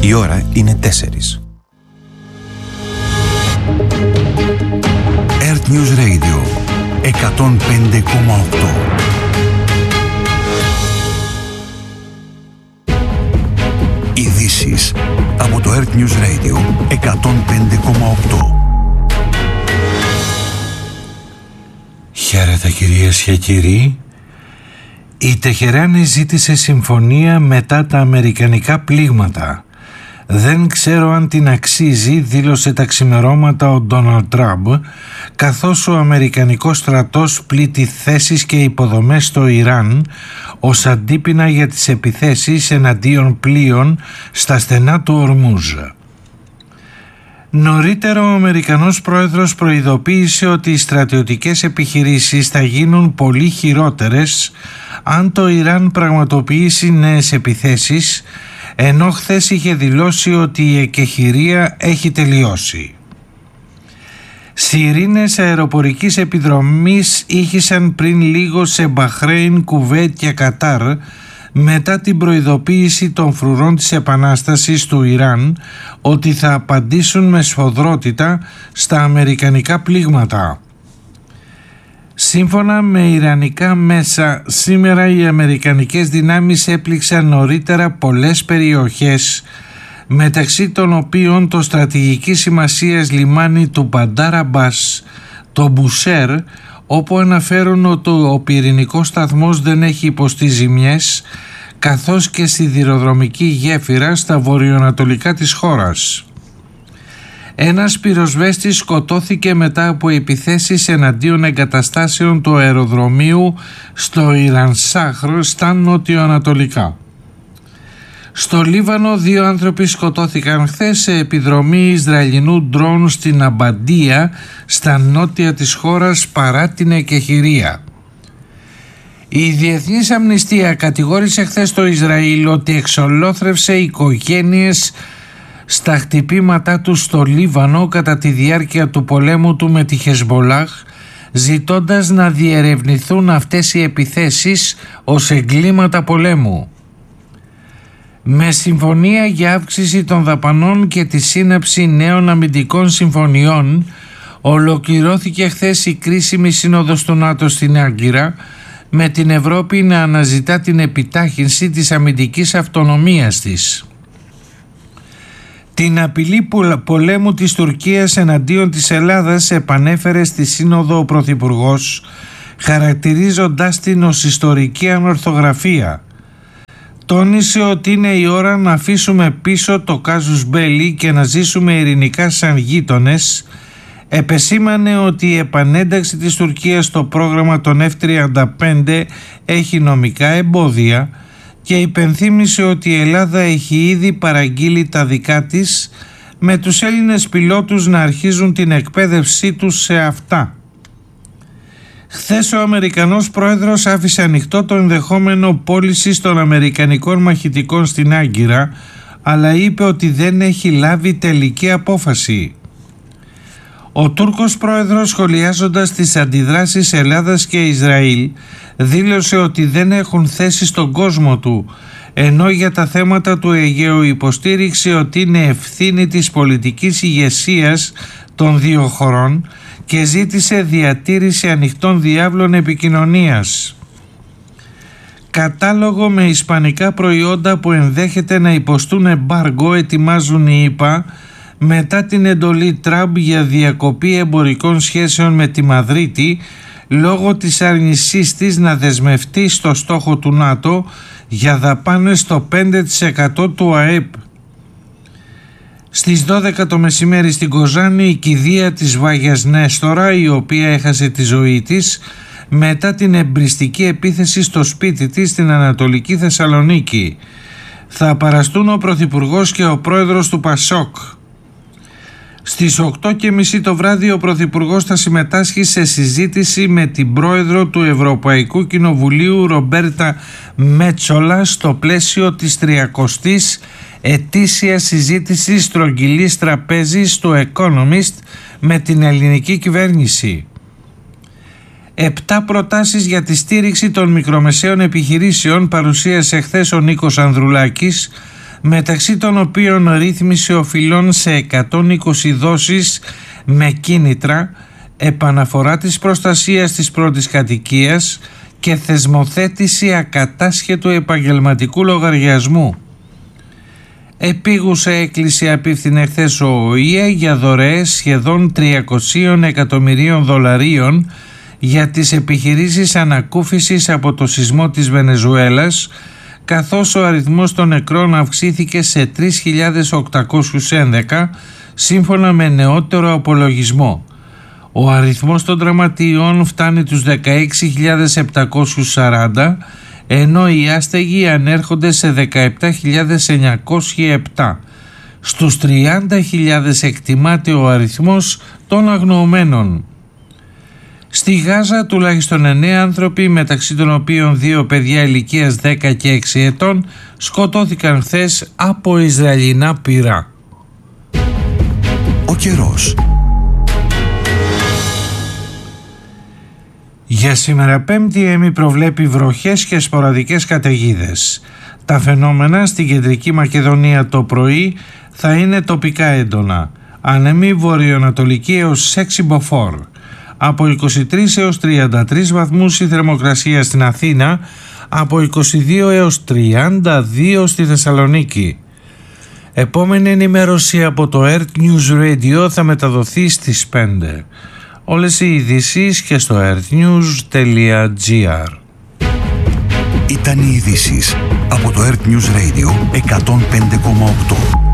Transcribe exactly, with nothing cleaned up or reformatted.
Η ώρα είναι τέσσερις. Earth News Radio εκατόν πέντε κόμμα οκτώ. Ειδήσεις από το Earth News Radio εκατόν πέντε κόμμα οκτώ. Χαίρετε κυρίες και κύριοι. Η Τεχεράνη ζήτησε συμφωνία μετά τα αμερικανικά πλήγματα. Δεν ξέρω αν την αξίζει, δήλωσε τα ξημερώματα ο Ντόναλντ Τραμπ, καθώς ο αμερικανικός στρατός πλήττει θέσεις και υποδομές στο Ιράν ως αντίπεινα για τις επιθέσεις εναντίον πλοίων στα στενά του Ορμούζ. Νωρίτερα ο Αμερικανός πρόεδρος προειδοποίησε ότι οι στρατιωτικές επιχειρήσεις θα γίνουν πολύ χειρότερες αν το Ιράν πραγματοποιήσει νέες επιθέσεις, ενώ χθες είχε δηλώσει ότι η εκεχηρία έχει τελειώσει. Σιρήνες αεροπορικής επιδρομής ήχησαν πριν λίγο σε Μπαχρέιν, Κουβέτ και Κατάρ μετά την προειδοποίηση των φρουρών της Επανάστασης του Ιράν ότι θα απαντήσουν με σφοδρότητα στα αμερικανικά πλήγματα. Σύμφωνα με ιρανικά μέσα, σήμερα οι αμερικανικές δυνάμεις έπληξαν νωρίτερα πολλές περιοχές, μεταξύ των οποίων το στρατηγικής σημασίας λιμάνι του Μπαντάρ Αμπάς, το Μπουσέρ, όπου αναφέρουν ότι ο πυρηνικός σταθμός δεν έχει υποστεί ζημιές, καθώς και σιδηροδρομική γέφυρα στα βορειοανατολικά της χώρας. Ένας πυροσβέστης σκοτώθηκε μετά από επιθέσεις εναντίον εγκαταστάσεων του αεροδρομίου στο Ιρανσάχρ στα νοτιοανατολικά. Στο Λίβανο δύο άνθρωποι σκοτώθηκαν χθες σε επιδρομή Ισραηλινού ντρόουν στην Αμπαντία στα νότια της χώρας παρά την εκεχηρία. Η Διεθνής Αμνηστία κατηγόρησε χθες το Ισραήλ ότι εξολόθρευσε οικογένειες στα χτυπήματά του στο Λίβανο κατά τη διάρκεια του πολέμου του με τη Χεσμπολάχ, ζητώντας να διερευνηθούν αυτές οι επιθέσεις ως εγκλήματα πολέμου. Με συμφωνία για αύξηση των δαπανών και τη σύναψη νέων αμυντικών συμφωνιών, ολοκληρώθηκε χθες η κρίσιμη σύνοδος του ΝΑΤΟ στην Άγκυρα, με την Ευρώπη να αναζητά την επιτάχυνση της αμυντικής αυτονομίας της. Την απειλή πολέμου της Τουρκίας εναντίον της Ελλάδας επανέφερε στη Σύνοδο ο Πρωθυπουργός, χαρακτηρίζοντάς την ως ιστορική ανορθογραφία. Τόνισε ότι είναι η ώρα να αφήσουμε πίσω το κάζους μπέλι και να ζήσουμε ειρηνικά σαν γείτονες. Επεσήμανε ότι η επανένταξη της Τουρκίας στο πρόγραμμα των εφ τριάντα πέντε έχει νομικά εμπόδια και υπενθύμησε ότι η Ελλάδα έχει ήδη παραγγείλει τα δικά της, με τους Έλληνες πιλότους να αρχίζουν την εκπαίδευσή τους σε αυτά. Χθες ο Αμερικανός πρόεδρος άφησε ανοιχτό το ενδεχόμενο πώλησης των αμερικανικών μαχητικών στην Άγκυρα, αλλά είπε ότι δεν έχει λάβει τελική απόφαση. Ο Τούρκος πρόεδρος, σχολιάζοντας τις αντιδράσεις Ελλάδας και Ισραήλ, δήλωσε ότι δεν έχουν θέση στον κόσμο του, ενώ για τα θέματα του Αιγαίου υποστήριξε ότι είναι ευθύνη της πολιτικής ηγεσίας των δύο χωρών και ζήτησε διατήρηση ανοιχτών διάβλων επικοινωνίας. Κατάλογο με ισπανικά προϊόντα που ενδέχεται να υποστούν εμπάργο ετοιμάζουν οι ΗΠΑ μετά την εντολή Τραμπ για διακοπή εμπορικών σχέσεων με τη Μαδρίτη λόγω της άρνησής της να δεσμευτεί στο στόχο του ΝΑΤΟ για δαπάνες στο πέντε τοις εκατό του ΑΕΠ. Στις δώδεκα το μεσημέρι στην Κοζάνη η κηδεία της Βάγιας Νέστορα, η οποία έχασε τη ζωή της μετά την εμπριστική επίθεση στο σπίτι της στην Ανατολική Θεσσαλονίκη. Θα παραστούν ο Πρωθυπουργός και ο Πρόεδρος του Πασόκ. Στις οκτώ και μισή το βράδυ ο Πρωθυπουργός θα συμμετάσχει σε συζήτηση με την Πρόεδρο του Ευρωπαϊκού Κοινοβουλίου Ρομπέρτα Μέτσολα στο πλαίσιο της τριακοστής ετήσιας συζήτησης στρογγυλής τραπέζης του Economist με την ελληνική κυβέρνηση. Επτά προτάσεις για τη στήριξη των μικρομεσαίων επιχειρήσεων παρουσίασε χθες ο Νίκος Ανδρουλάκης, μεταξύ των οποίων ρύθμιση οφειλών σε εκατόν είκοσι δόσεις με κίνητρα, επαναφορά της προστασίας της πρώτης κατοικίας και θεσμοθέτηση ακατάσχετου επαγγελματικού λογαριασμού. Επίγουσα έκκληση απίφθινε χθες ο ΟΗΕ για δωρεές σχεδόν τριακόσια εκατομμυρίων δολαρίων για τις επιχειρήσεις ανακούφισης από το σεισμό της Βενεζουέλας, καθώς ο αριθμός των νεκρών αυξήθηκε σε τρεις χιλιάδες οκτακόσιους έντεκα σύμφωνα με νεότερο απολογισμό. Ο αριθμός των τραυματιών φτάνει τους δεκαέξι χιλιάδες επτακόσιους σαράντα, ενώ οι άστεγοι ανέρχονται σε δεκαεπτά χιλιάδες εννιακόσιοι επτά. Στους τριάντα χιλιάδες εκτιμάται ο αριθμός των αγνοωμένων. Στη Γάζα τουλάχιστον εννέα άνθρωποι, μεταξύ των οποίων δύο παιδιά ηλικίας δέκα και έξι ετών, σκοτώθηκαν χθες από Ισραηλινά πυρά. Ο καιρός. Για σήμερα Πέμπτη ΕΜΗ προβλέπει βροχές και σποραδικές καταιγίδες. Τα φαινόμενα στην Κεντρική Μακεδονία το πρωί θα είναι τοπικά έντονα. Άνεμη βορειοανατολική έως έξι μποφόρ. Από είκοσι τρεις έως τριάντα τρεις βαθμούς η θερμοκρασία στην Αθήνα, από είκοσι δύο έως τριάντα δύο στη Θεσσαλονίκη. Επόμενη ενημέρωση από το Earth News Radio θα μεταδοθεί στις πέντε. Όλες οι ειδήσεις και στο earthnews τελεία gr. Ήταν οι ειδήσεις από το Earth News Radio εκατόν πέντε κόμμα οκτώ.